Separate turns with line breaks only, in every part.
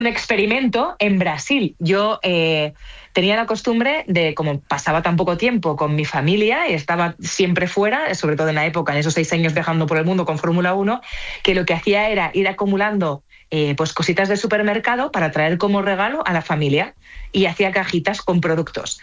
experimento en Brasil. Yo tenía la costumbre de, como pasaba tan poco tiempo con mi familia y estaba siempre fuera, sobre todo en la época, en esos 6 años viajando por el mundo con Fórmula 1, que lo que hacía era ir acumulando pues cositas de supermercado para traer como regalo a la familia, y hacía cajitas con productos.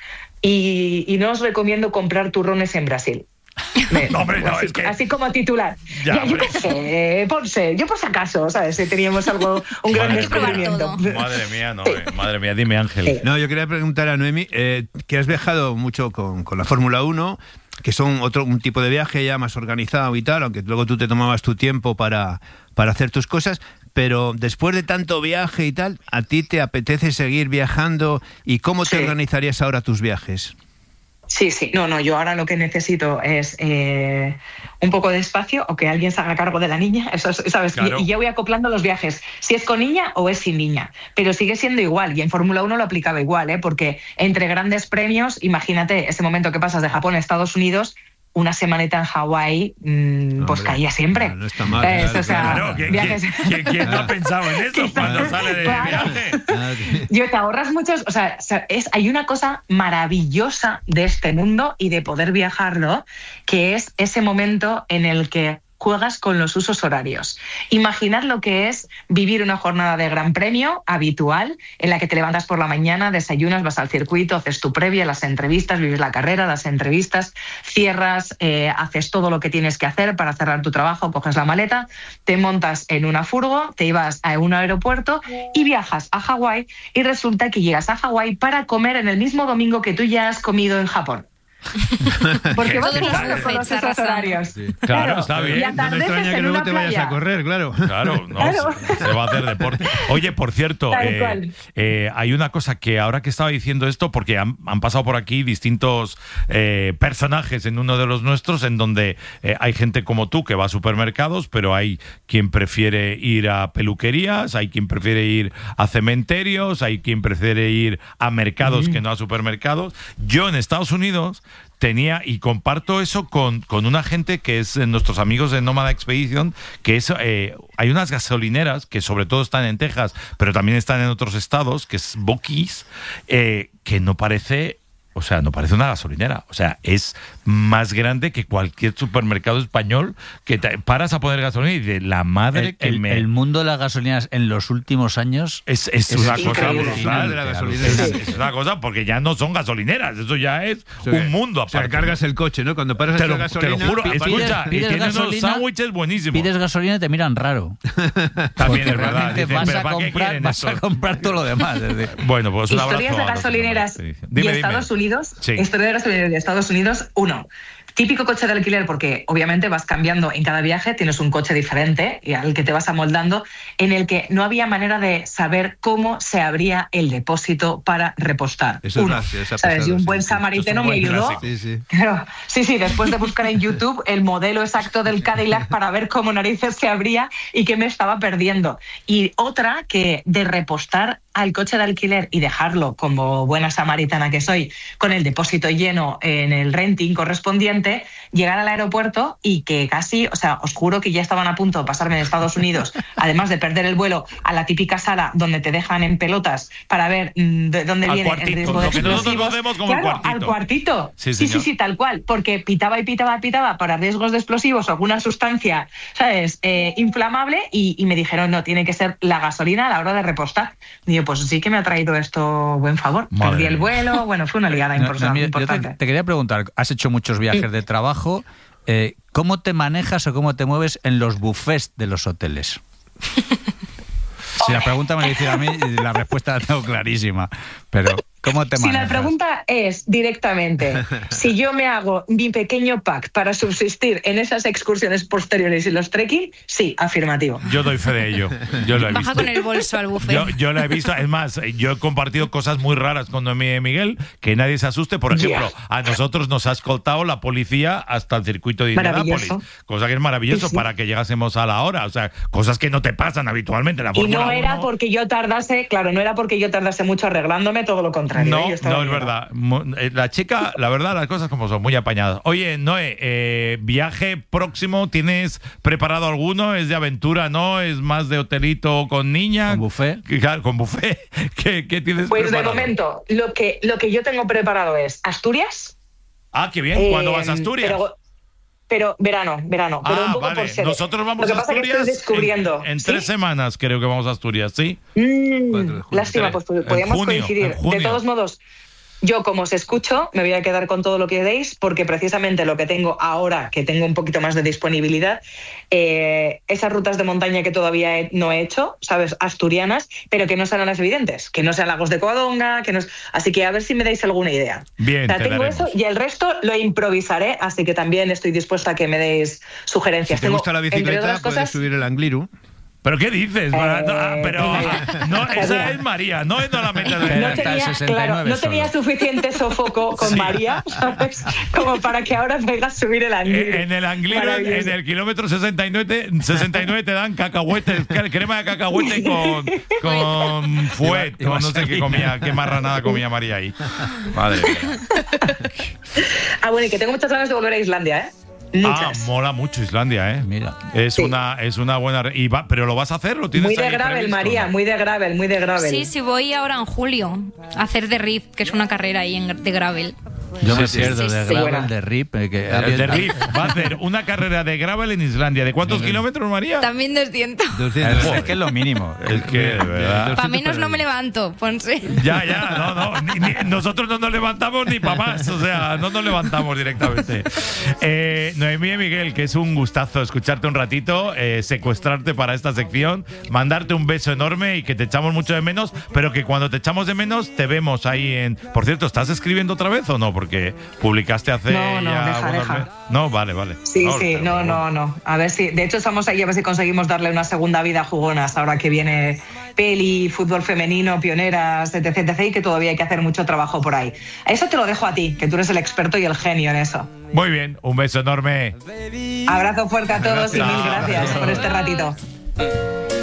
Y no os recomiendo comprar turrones en Brasil.
No, hombre, no,
así,
es que...
así como titular. Ya, yo qué sé, Ponce, yo por si acaso, ¿sabes? Si teníamos algo, un gran descubrimiento.
Madre mía, no, madre mía, dime, Ángel.
Sí.
No, yo quería preguntar a Noemi, que has viajado mucho con la Fórmula 1, que son un tipo de viaje ya más organizado y tal, aunque luego tú te tomabas tu tiempo para hacer tus cosas, pero después de tanto viaje y tal, ¿a ti te apetece seguir viajando? ¿Y cómo te organizarías ahora tus viajes?
Sí. No, yo ahora lo que necesito es un poco de espacio, o que alguien se haga cargo de la niña, eso, ¿sabes?
Claro.
Y ya voy acoplando los viajes, si es con niña o es sin niña, pero sigue siendo igual, y en Fórmula 1 lo aplicaba igual, porque entre grandes premios, imagínate, ese momento que pasas de Japón a Estados Unidos, una semanita en Hawái, pues caía siempre.
No está mal.
Claro, ¿quién no ha pensado en eso cuando sale de viaje?
Yo te ahorras muchos, o sea, hay una cosa maravillosa de este mundo y de poder viajarlo, que es ese momento en el que juegas con los usos horarios. Imaginad lo que es vivir una jornada de Gran Premio habitual, en la que te levantas por la mañana, desayunas, vas al circuito, haces tu previa, las entrevistas, vives la carrera, las entrevistas, cierras, haces todo lo que tienes que hacer para cerrar tu trabajo, coges la maleta, te montas en una furgo, te ibas a un aeropuerto y viajas a Hawái, y resulta que llegas a Hawái para comer en el mismo domingo que tú ya has comido en Japón. Porque vas jugando con los usos horarios.
Sí. Claro, está bien.
No me extraña que luego te vayas a correr, claro.
Claro, se va a hacer deporte. Oye, por cierto, hay una cosa que ahora que estaba diciendo esto, porque han pasado por aquí distintos personajes en uno de los nuestros, en donde hay gente como tú que va a supermercados, pero hay quien prefiere ir a peluquerías, hay quien prefiere ir a cementerios, hay quien prefiere ir a mercados que no a supermercados. Yo en Estados Unidos tenía, y comparto eso con una gente que es nuestros amigos de Nómada Expedition, que es hay unas gasolineras que sobre todo están en Texas, pero también están en otros estados, que es Buc-ee's, que no parece una gasolinera. O sea, es más grande que cualquier supermercado español, que te paras a poner gasolina y de la madre
el mundo de las gasolineras en los últimos años
es una cosa
brutal.
Es una cosa, porque ya no son gasolineras, eso ya es un mundo aparte.
O sea, cargas el coche, ¿no? Cuando paras a echar gasolina...
Te lo juro, escucha, y
pides
tienes unos
gasolina,
sándwiches buenísimos.
pides gasolina y te miran raro.
También es verdad.
Realmente
Dicen,
vas a comprar todo lo demás.
Bueno, pues un abrazo.
Historias de gasolineras y Estados Unidos.
Sí.
Historia de gasolineras de Estados Unidos. Típico coche de alquiler, porque obviamente vas cambiando en cada viaje, tienes un coche diferente y al que te vas amoldando, en el que no había manera de saber cómo se abría el depósito para repostar.
Eso es
¿sabes? Y un buen samaritano me ayudó.
Sí.
Claro, sí, después de buscar en YouTube el modelo exacto del Cadillac para ver cómo narices se abría y qué me estaba perdiendo. Y otra, que de repostar al coche de alquiler y dejarlo, como buena samaritana que soy, con el depósito lleno en el renting correspondiente, llegar al aeropuerto y que casi, o sea, os juro que ya estaban a punto de pasarme de Estados Unidos, además de perder el vuelo, a la típica sala donde te dejan en pelotas para ver de dónde viene el riesgo de explosivos.
Nosotros lo vemos como
claro,
el cuartito.
Al cuartito.
Sí,
tal cual, porque pitaba para riesgos de explosivos o alguna sustancia, ¿sabes? Inflamable, y me dijeron, no, tiene que ser la gasolina a la hora de repostar. Y yo, pues sí que me ha traído esto buen favor. Perdí el vuelo, bueno, fue una liada importante.
Yo te quería preguntar, has hecho muchos viajes de trabajo, ¿cómo te manejas o cómo te mueves en los buffets de los hoteles? Si la pregunta me la hicieron a mí, la respuesta la tengo clarísima, pero ¿cómo te manejas?
Si la pregunta es directamente, si yo me hago mi pequeño pack para subsistir en esas excursiones posteriores y los trekking, sí, afirmativo.
Yo doy fe de ello. Yo lo he
Baja
visto.
con el bolso al buffet.
Yo lo he visto. Es más, yo he compartido cosas muy raras con Noemí y Miguel, que nadie se asuste. Por ejemplo, a nosotros nos ha escoltado la policía hasta el circuito de Indianápolis. Cosa que es maravilloso para que llegásemos a la hora. O sea, cosas que no te pasan habitualmente en la Fórmula 1.
Y no era porque yo tardase mucho arreglándome, todo lo contrario. contrario.
No, no es verdad. La chica, la verdad, las cosas como son, muy apañadas. Oye, Noé, viaje próximo, ¿tienes preparado alguno? ¿Es de aventura, no? ¿Es más de hotelito con niña?
¿Con buffet?
Claro, con buffet. ¿Qué tienes
pues
preparado?
De momento, lo que yo tengo preparado es Asturias.
Ah, qué bien. ¿Cuándo vas a Asturias?
Pero verano, pero un poco
vale.
por sede.
Nosotros vamos a Asturias
Lo que pasa es que estoy descubriendo.
en 3 semanas creo que vamos a Asturias, ¿sí?
Lástima, pues podríamos coincidir. De todos modos, yo como os escucho, me voy a quedar con todo lo que deis, porque precisamente lo que tengo ahora, que tengo un poquito más de disponibilidad, esas rutas de montaña que todavía no he hecho, ¿sabes? Asturianas, pero que no sean las evidentes, que no sean Lagos de Covadonga, así que a ver si me dais alguna idea.
Bien,
tengo eso y el resto lo improvisaré, así que también estoy dispuesta a que me deis sugerencias.
Si te gusta la bicicleta, puedes subir el Angliru.
¿Pero qué dices? Esa es María, no la meta de...
No tenía suficiente sofoco con María, ¿sabes? Como para que ahora me hagas subir el Angliru.
En el Angliru, en el kilómetro 69 te dan cacahuetes, crema de cacahuete con fuet, con no sé qué comía, qué marranada comía María ahí. Madre mía.
Bueno, y que tengo muchas ganas de volver a Islandia, ¿eh? Muchas.
Mola mucho Islandia, ¿eh?
Mira.
Es una buena... ¿Pero lo vas a hacer? ¿Lo tienes
muy de
ahí
gravel,
previsto?
María, muy de gravel.
Sí, voy ahora en julio a hacer de RIF, que es una carrera ahí de gravel.
Yo me pierdo de gravel,
bueno.
de RIP.
De RIF va a hacer una carrera de gravel en Islandia. ¿De cuántos kilómetros, María?
También 200.
Es que es lo mínimo.
Es que, de verdad.
Para menos no me levanto, Ponce.
Ya, nosotros no nos levantamos ni para más, o sea, no nos levantamos directamente. Noemí y Miguel, que es un gustazo escucharte un ratito, secuestrarte para esta sección, mandarte un beso enorme y que te echamos mucho de menos, pero que cuando te echamos de menos te vemos ahí en... Por cierto, ¿estás escribiendo otra vez o no? Porque publicaste hace
deja.
No, vale.
Sí, no. A ver si... De hecho, estamos ahí a ver si conseguimos darle una segunda vida a Jugonas, ahora que viene peli, fútbol femenino, pioneras, etc, y que todavía hay que hacer mucho trabajo por ahí. Eso te lo dejo a ti, que tú eres el experto y el genio en eso.
Muy bien, un beso enorme.
Abrazo fuerte a todos y mil gracias por este ratito.